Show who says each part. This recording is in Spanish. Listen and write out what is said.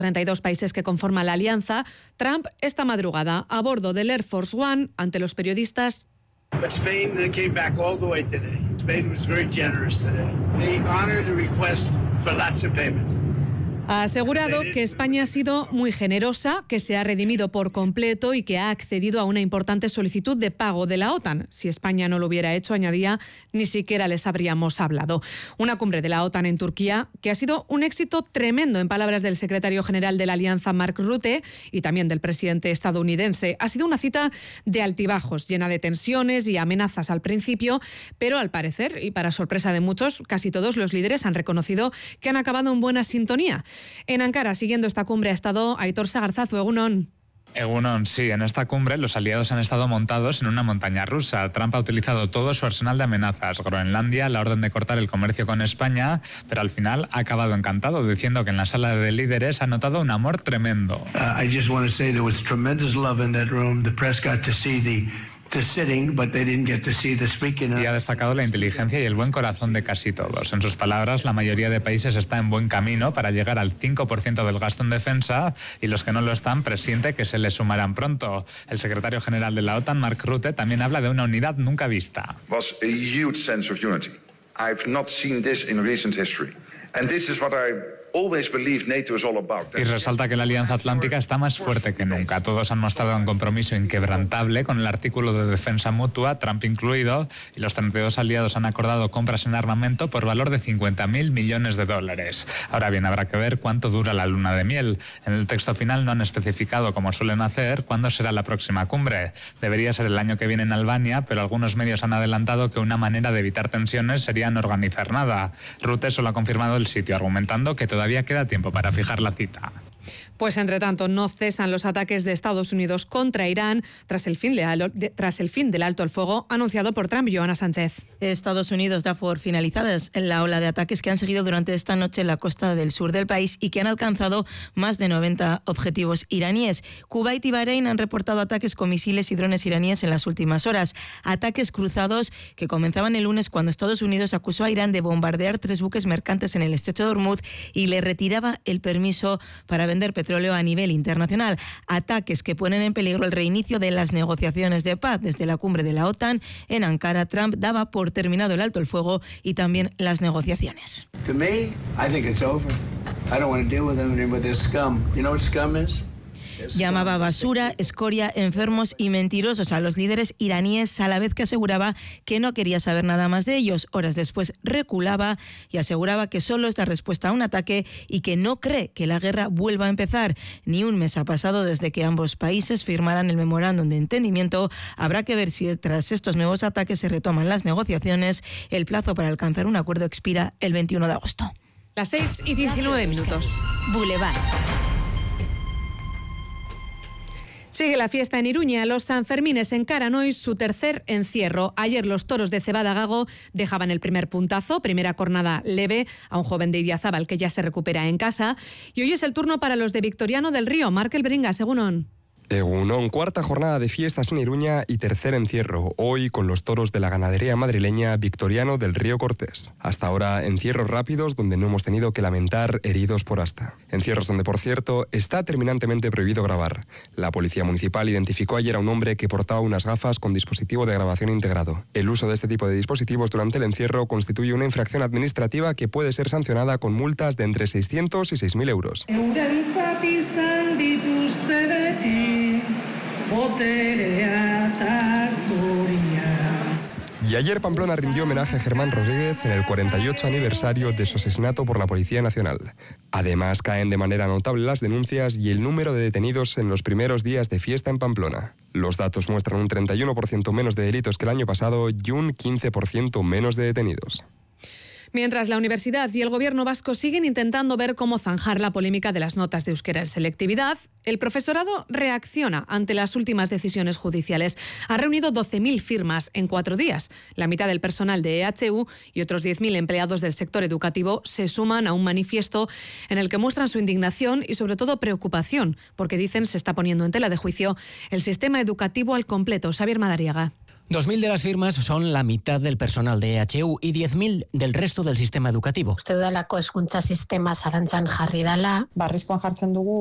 Speaker 1: 32 países que conforman la alianza. Trump esta madrugada a bordo del Air Force One ante los periodistas.
Speaker 2: Spain came back all the way today. Spain was very generous today. They honored the request for lots of payment.
Speaker 1: Ha asegurado que España ha sido muy generosa, que se ha redimido por completo y que ha accedido a una importante solicitud de pago de la OTAN. Si España no lo hubiera hecho, añadía, ni siquiera les habríamos hablado. Una cumbre de la OTAN en Turquía que ha sido un éxito tremendo, en palabras del secretario general de la Alianza, Mark Rutte, y también del presidente estadounidense. Ha sido una cita de altibajos, llena de tensiones y amenazas al principio, pero al parecer, y para sorpresa de muchos, casi todos los líderes han reconocido que han acabado en buena sintonía. En Ankara, siguiendo esta cumbre, ha estado Aitor Sagarzazu, Egunon.
Speaker 3: Egunon, sí, en esta cumbre los aliados han estado montados en una montaña rusa. Trump ha utilizado todo su arsenal de amenazas. Groenlandia, la orden de cortar el comercio con España, pero al final ha acabado encantado, diciendo que en la sala de líderes ha notado un amor tremendo.
Speaker 2: I just want to say there was tremendous love in that room. The press got to see the sitting, but they didn't get to see the speaking.
Speaker 3: Y ha destacado la inteligencia y el buen corazón de casi todos. En sus palabras, la mayoría de países está en buen camino para llegar al 5% del gasto en defensa y los que no lo están presiente que se les sumarán pronto. El secretario general de la OTAN, Mark Rutte, también habla de una unidad nunca vista.
Speaker 4: Was a huge sense of unity. I've not seen this in recent history. And this is what I always believe NATO is all about.
Speaker 3: Y resalta que la Alianza Atlántica está más fuerte que nunca. Todos han mostrado un compromiso inquebrantable con el artículo de defensa mutua, Trump incluido, y los 32 aliados han acordado compras en armamento por valor de 50.000 millones de dólares. Ahora bien, habrá que ver cuánto dura la luna de miel. En el texto final no han especificado, como suelen hacer, cuándo será la próxima cumbre. Debería ser el año que viene en Albania, pero algunos medios han adelantado que una manera de evitar tensiones sería no organizar nada. Rutte solo ha confirmado el sitio, argumentando que todavía queda tiempo para fijar la cita.
Speaker 1: Pues entre tanto no cesan los ataques de Estados Unidos contra Irán tras el fin del alto el fuego anunciado por Trump. Joana Sánchez.
Speaker 5: Estados Unidos da por finalizadas la ola de ataques que han seguido durante esta noche en la costa del sur del país y que han alcanzado más de 90 objetivos iraníes. Kuwait y Bahrein han reportado ataques con misiles y drones iraníes en las últimas horas. Ataques cruzados que comenzaban el lunes cuando Estados Unidos acusó a Irán de bombardear 3 buques mercantes en el estrecho de Hormuz y le retiraba el permiso para vender petróleo a nivel internacional. Ataques que ponen en peligro el reinicio de las negociaciones de paz. Desde la cumbre de la OTAN en Ankara, Trump daba por terminado el alto el fuego y también las negociaciones.
Speaker 2: To me, I think it's over. I don't want to deal with them anymore. They're scum. You know what scum is?
Speaker 5: Llamaba basura, escoria, enfermos y mentirosos a los líderes iraníes, a la vez que aseguraba que no quería saber nada más de ellos. Horas después reculaba y aseguraba que solo es la respuesta a un ataque y que no cree que la guerra vuelva a empezar. Ni un mes ha pasado desde que ambos países firmaran el memorándum de entendimiento. Habrá que ver si tras estos nuevos ataques se retoman las negociaciones. El plazo para alcanzar un acuerdo expira el 21 de agosto.
Speaker 1: Las 6:19.
Speaker 6: Boulevard.
Speaker 1: Sigue la fiesta en Iruña. Los Sanfermines encaran hoy su tercer encierro. Ayer los toros de Cebada Gago dejaban el primer puntazo, primera cornada leve a un joven de Idiazábal que ya se recupera en casa. Y hoy es el turno para los de Victoriano del Río. Markel Bringas, Egunon.
Speaker 7: Egunon, cuarta jornada de fiestas en Iruña y tercer encierro, hoy con los toros de la ganadería madrileña Victoriano del Río Cortés. Hasta ahora encierros rápidos donde no hemos tenido que lamentar heridos por asta. Encierros donde, por cierto, está terminantemente prohibido grabar. La policía municipal identificó ayer a un hombre que portaba unas gafas con dispositivo de grabación integrado. El uso de este tipo de dispositivos durante el encierro constituye una infracción administrativa que puede ser sancionada con multas de entre 600 y 6.000 euros. Y ayer Pamplona rindió homenaje a Germán Rodríguez en el 48 aniversario de su asesinato por la Policía Nacional. Además, caen de manera notable las denuncias y el número de detenidos en los primeros días de fiesta en Pamplona. Los datos muestran un 31% menos de delitos que el año pasado y un 15% menos de detenidos.
Speaker 1: Mientras la universidad y el gobierno vasco siguen intentando ver cómo zanjar la polémica de las notas de euskera en selectividad, el profesorado reacciona ante las últimas decisiones judiciales. Ha reunido 12.000 firmas en 4 días. La mitad del personal de EHU y otros 10.000 empleados del sector educativo se suman a un manifiesto en el que muestran su indignación y sobre todo preocupación, porque dicen se está poniendo en tela de juicio el sistema educativo al completo. Xavier Madariaga.
Speaker 6: 2.000 de las firmas son la mitad del personal de EHU y 10.000 del resto del sistema educativo.
Speaker 8: Uste dudalako hezkuntza sistema zalantzan jarri dela.
Speaker 9: Arriskuan jartzen dugu